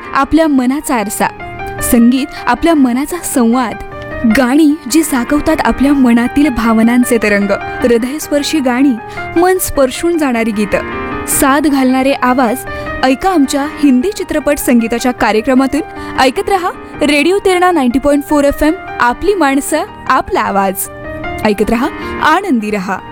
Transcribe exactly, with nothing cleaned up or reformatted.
आपल्या मनाचा आरसा, संगीत आपल्या मनाचा संवाद, गाणी जी जागवतात आपल्या मनातील भावनांचे तरंग, हृदयस्पर्शी गाणी, मन स्पर्शून जाणारी गीतं, साथ घालणारे आवाज. ऐका आमच्या हिंदी चित्रपट संगीताच्या कार्यक्रमातून. ऐकत रहा radio Terna ninety point four F M. आपली माणसं, आपला आवाज. ऐकत रहा, आनंदी रहा.